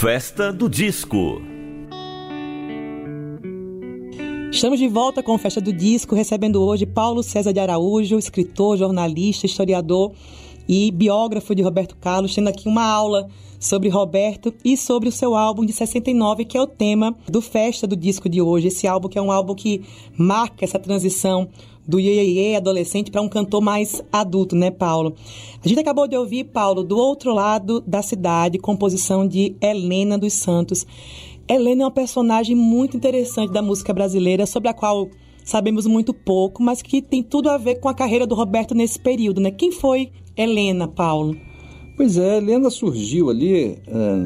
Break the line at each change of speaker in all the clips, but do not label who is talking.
Festa do Disco.
Estamos de volta com Festa do Disco, recebendo hoje Paulo César de Araújo, escritor, jornalista, historiador e biógrafo de Roberto Carlos, tendo aqui uma aula sobre Roberto e sobre o seu álbum de 69, que é o tema do Festa do Disco de hoje. Esse álbum que é um álbum que marca essa transição do iê adolescente para um cantor mais adulto, né, Paulo? A gente acabou de ouvir, Paulo, Do Outro Lado da Cidade, composição de Helena dos Santos. Helena é uma personagem muito interessante da música brasileira, sobre a qual sabemos muito pouco, mas que tem tudo a ver com a carreira do Roberto nesse período, né? Quem foi Helena, Paulo?
Pois é, Helena surgiu ali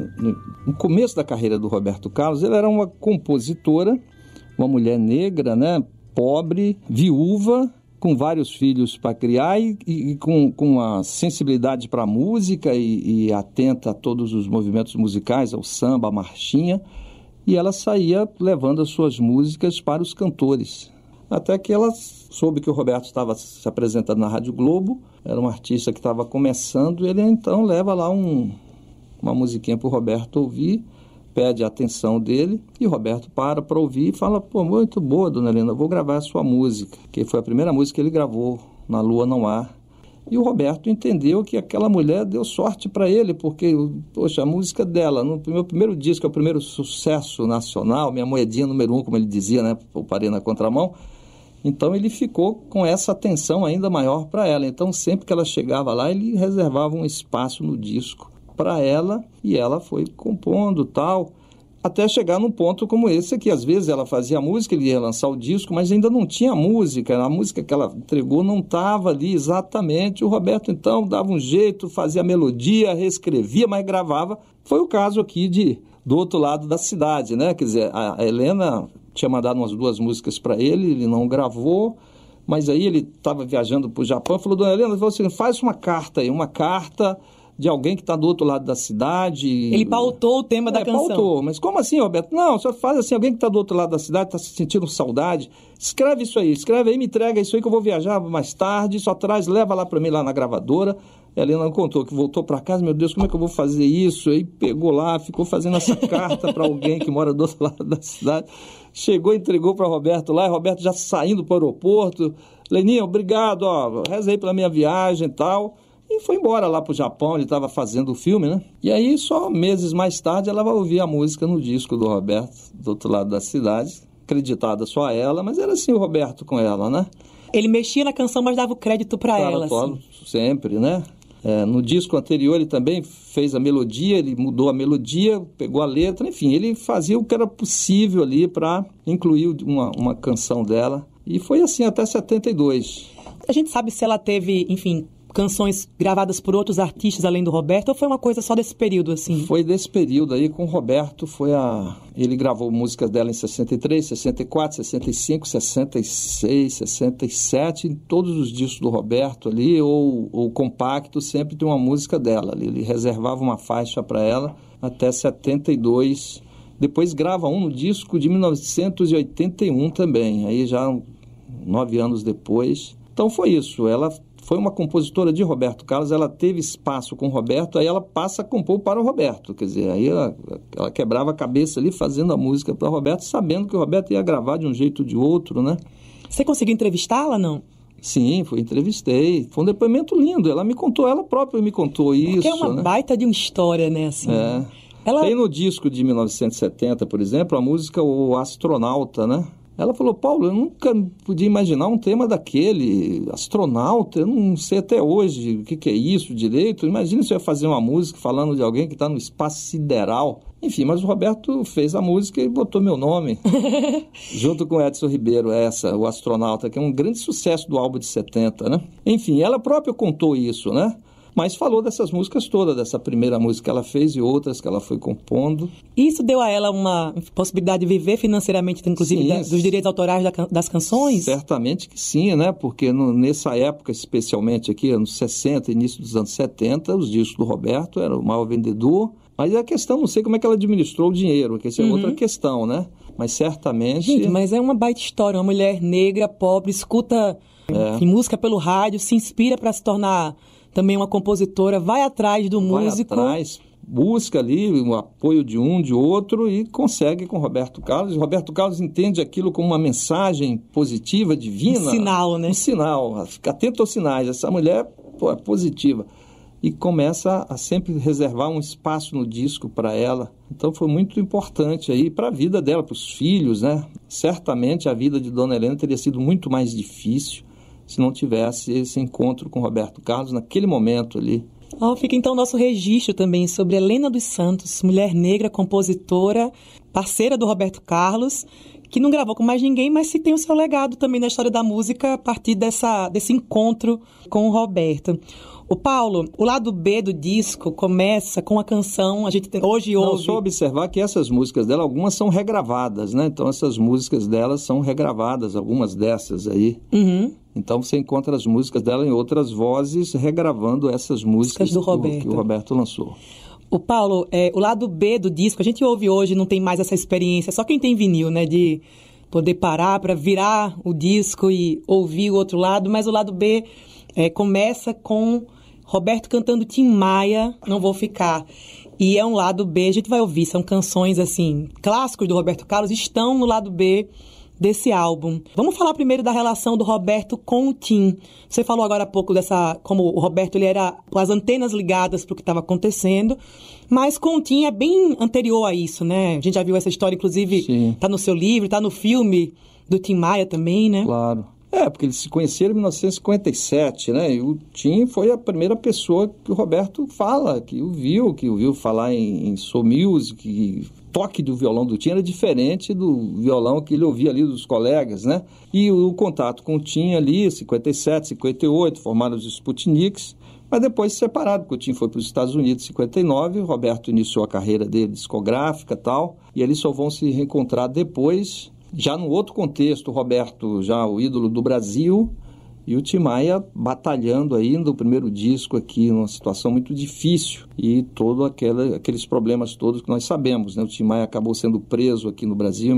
no começo da carreira do Roberto Carlos. Ela era uma compositora, uma mulher negra, né? Pobre, viúva, com vários filhos para criar e com uma sensibilidade para a música e atenta a todos os movimentos musicais, ao samba, à marchinha. E ela saía levando as suas músicas para os cantores. Até que ela soube que o Roberto estava se apresentando na Rádio Globo, era um artista que estava começando, e ele então leva lá uma musiquinha para o Roberto ouvir, pede a atenção dele, e o Roberto para ouvir e fala: pô, muito boa, dona Helena, vou gravar a sua música, que foi a primeira música que ele gravou, Na Lua Não Há. E o Roberto entendeu que aquela mulher deu sorte para ele, porque, poxa, a música dela, no meu primeiro disco, é o primeiro sucesso nacional, minha moedinha número 1, como ele dizia, né, eu parei na contramão. Então ele ficou com essa atenção ainda maior para ela. Então sempre que ela chegava lá, ele reservava um espaço no disco para ela, e ela foi compondo tal, até chegar num ponto como esse aqui. Às vezes ela fazia a música, ele ia lançar o disco, mas ainda não tinha música, a música que ela entregou não estava ali exatamente. O Roberto então dava um jeito, fazia a melodia, reescrevia, mas gravava. Foi o caso aqui do Outro Lado da Cidade, né? Quer dizer, a Helena tinha mandado umas 2 músicas para ele não gravou, mas aí ele estava viajando para o Japão, falou: dona Helena, falou assim, faz uma carta aí, uma carta de alguém que está do outro lado da cidade.
Ele pautou o tema da canção.
Pautou, mas como assim, Roberto? Não, só faz assim, alguém que está do outro lado da cidade, está se sentindo saudade, escreve isso aí, escreve aí, me entrega isso aí que eu vou viajar mais tarde, só traz, leva lá para mim lá na gravadora. A Helena contou que voltou para casa, meu Deus, como é que eu vou fazer isso? Aí pegou lá, ficou fazendo essa carta para alguém que mora do outro lado da cidade, chegou, entregou para Roberto lá, e Roberto já saindo para o aeroporto: Leninha, obrigado, ó, reza aí pela minha viagem e tal. E foi embora lá pro Japão, ele estava fazendo o filme, né? E aí, só meses mais tarde, ela vai ouvir a música no disco do Roberto, Do Outro Lado da Cidade, acreditada só a ela, mas era assim o Roberto com ela, né?
Ele mexia na canção, mas dava o crédito para ela, assim.
Sempre, né? No disco anterior ele também fez a melodia, ele mudou a melodia, pegou a letra, enfim, ele fazia o que era possível ali para incluir uma canção dela. E foi assim até 72.
A gente sabe se ela teve, enfim, canções gravadas por outros artistas além do Roberto, ou foi uma coisa só desse período, assim?
Foi desse período aí, com o Roberto, ele gravou músicas dela em 63, 64, 65, 66, 67, em todos os discos do Roberto ali, ou compacto, sempre tem uma música dela ali. Ele reservava uma faixa para ela até 72, depois grava um no disco de 1981 também, aí já 9 anos depois. Então foi isso, ela foi uma compositora de Roberto Carlos, ela teve espaço com o Roberto, aí ela passa a compor para o Roberto, quer dizer, aí ela quebrava a cabeça ali fazendo a música para o Roberto, sabendo que o Roberto ia gravar de um jeito ou de outro, né?
Você conseguiu entrevistá-la, não?
Sim, entrevistei, foi um depoimento lindo, ela própria me contou isso.
Porque é uma baita de uma história, né, assim.
Tem no disco de 1970, por exemplo, a música O Astronauta, né? Ela falou: Paulo, eu nunca podia imaginar um tema daquele, astronauta, eu não sei até hoje o que é isso direito. Imagina se eu ia fazer uma música falando de alguém que está no espaço sideral. Enfim, mas o Roberto fez a música e botou meu nome, junto com Edson Ribeiro, O Astronauta, que é um grande sucesso do álbum de 70, né? Enfim, ela própria contou isso, né? Mas falou dessas músicas todas, dessa primeira música que ela fez e outras que ela foi compondo.
Isso deu a ela uma possibilidade de viver financeiramente, inclusive, dos direitos autorais das canções?
Certamente que sim, né? Porque nessa época, especialmente aqui, anos 60, início dos anos 70, os discos do Roberto eram o maior vendedor. Mas a questão, não sei como é que ela administrou o dinheiro, que essa é outra questão, né? Mas certamente...
Gente, mas é uma baita história. Uma mulher negra, pobre, escuta música pelo rádio, se inspira para se tornar também uma compositora, vai atrás do músico.
Vai atrás, busca ali o apoio de um, de outro e consegue com Roberto Carlos. E Roberto Carlos entende aquilo como uma mensagem positiva, divina.
Um sinal, né?
Um sinal. Fica atento aos sinais. Essa mulher é positiva. E começa a sempre reservar um espaço no disco para ela. Então foi muito importante aí para a vida dela, para os filhos, né? Certamente a vida de Dona Helena teria sido muito mais difícil se não tivesse esse encontro com Roberto Carlos naquele momento ali.
Fica então o nosso registro também sobre Helena dos Santos, mulher negra, compositora, parceira do Roberto Carlos, que não gravou com mais ninguém, mas se tem o seu legado também na história da música a partir desse encontro com o Roberto. O Paulo, o lado B do disco começa com a canção, a gente hoje ouve...
Só observar que essas músicas dela, algumas são regravadas, né? Então essas músicas dela são regravadas, algumas dessas aí.
Uhum.
Então você encontra as músicas dela em outras vozes, regravando essas músicas que o Roberto lançou.
O Paulo, o lado B do disco, a gente ouve hoje, não tem mais essa experiência, só quem tem vinil, né? De poder parar para virar o disco e ouvir o outro lado, mas o lado B começa com Roberto cantando Tim Maia, Não Vou Ficar. E é um lado B, a gente vai ouvir, são canções, assim, clássicos do Roberto Carlos, estão no lado B desse álbum. Vamos falar primeiro da relação do Roberto com o Tim. Você falou agora há pouco como o Roberto ele era com as antenas ligadas para o que estava acontecendo, mas com o Tim é bem anterior a isso, né? A gente já viu essa história, inclusive, está no seu livro, está no filme do Tim Maia também, né?
Claro. Porque eles se conheceram em 1957, né? E o Tim foi a primeira pessoa que o Roberto fala, que o viu falar em soul music, que o toque do violão do Tim era diferente do violão que ele ouvia ali dos colegas, né? E o contato com o Tim ali, 57, 58, formaram os Sputniks, mas depois se separaram, porque o Tim foi para os Estados Unidos em 59, o Roberto iniciou a carreira dele discográfica e tal, e eles só vão se reencontrar depois... Já num outro contexto, o Roberto, já o ídolo do Brasil, e o Tim Maia batalhando ainda o primeiro disco aqui, numa situação muito difícil, e todos aqueles problemas todos que nós sabemos, né? O Tim Maia acabou sendo preso aqui no Brasil em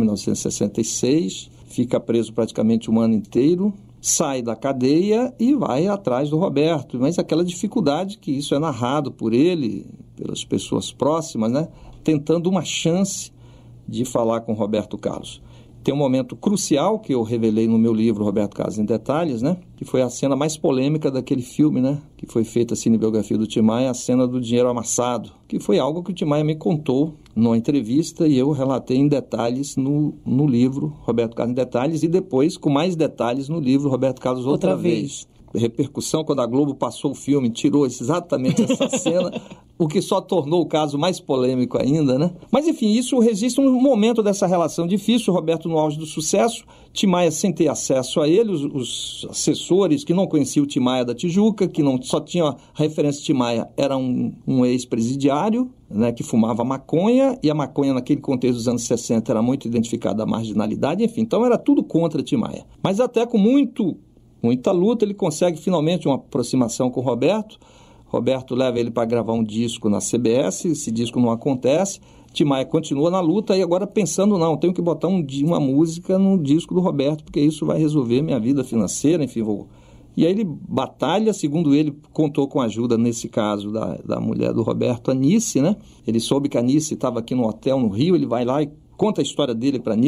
1966, fica preso praticamente um ano inteiro, sai da cadeia e vai atrás do Roberto, mas aquela dificuldade que isso é narrado por ele, pelas pessoas próximas, né? Tentando uma chance de falar com o Roberto Carlos. Tem um momento crucial que eu revelei no meu livro Roberto Carlos em Detalhes, né? Que foi a cena mais polêmica daquele filme, né? Que foi feita a cinebiografia do Tim Maia, a cena do dinheiro amassado, que foi algo que o Tim Maia me contou numa entrevista e eu relatei em detalhes no livro Roberto Carlos em Detalhes e depois com mais detalhes no livro Roberto Carlos outra vez. Repercussão, quando a Globo passou o filme, tirou exatamente essa cena, o que só tornou o caso mais polêmico ainda, né? Mas, enfim, isso registra um momento dessa relação difícil, o Roberto no auge do sucesso, Tim Maia sem ter acesso a ele, os assessores que não conheciam o Tim Maia da Tijuca, que não só tinha a referência de Tim Maia, era um ex-presidiário, né, que fumava maconha, e a maconha naquele contexto dos anos 60 era muito identificada à marginalidade, enfim, então era tudo contra Tim Maia. Mas até com muita luta, ele consegue finalmente uma aproximação com o Roberto. Roberto leva ele para gravar um disco na CBS, esse disco não acontece. Tim Maia continua na luta e agora pensando, tenho que botar uma música no disco do Roberto, porque isso vai resolver minha vida financeira, enfim, E aí ele batalha, segundo ele, contou com a ajuda, nesse caso, da mulher do Roberto, a Nice, né? Ele soube que a Nice estava aqui no hotel no Rio, ele vai lá e conta a história dele para a Nice.